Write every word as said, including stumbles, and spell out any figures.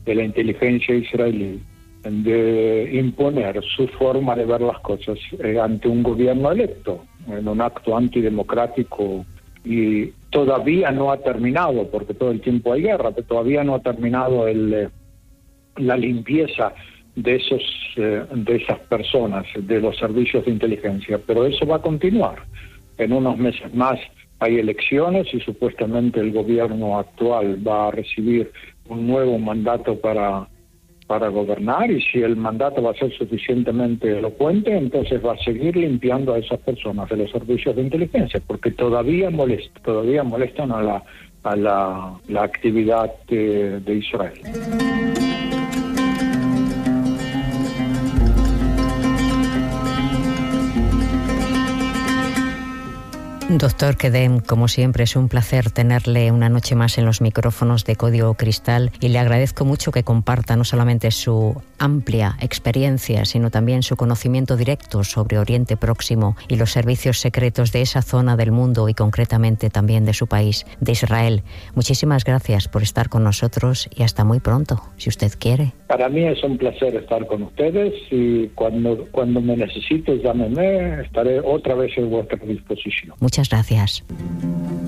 de la inteligencia israelí de imponer su forma de ver las cosas eh, ante un gobierno electo, en un acto antidemocrático, y todavía no ha terminado, porque todo el tiempo hay guerra, pero todavía no ha terminado el, eh, la limpieza de esos eh, de esas personas, de los servicios de inteligencia, pero eso va a continuar. En unos meses más hay elecciones y supuestamente el gobierno actual va a recibir un nuevo mandato para para gobernar, y si el mandato va a ser suficientemente elocuente, entonces va a seguir limpiando a esas personas de los servicios de inteligencia, porque todavía molesta, todavía molestan a la a la, la actividad de, de Israel. Doctor Kedem, como siempre es un placer tenerle una noche más en los micrófonos de Código Cristal, y le agradezco mucho que comparta no solamente su amplia experiencia, sino también su conocimiento directo sobre Oriente Próximo y los servicios secretos de esa zona del mundo, y concretamente también de su país, de Israel. Muchísimas gracias por estar con nosotros y hasta muy pronto, si usted quiere. Para mí es un placer estar con ustedes, y cuando, cuando me necesite, llámeme, estaré otra vez a vuestra disposición. Muchas gracias.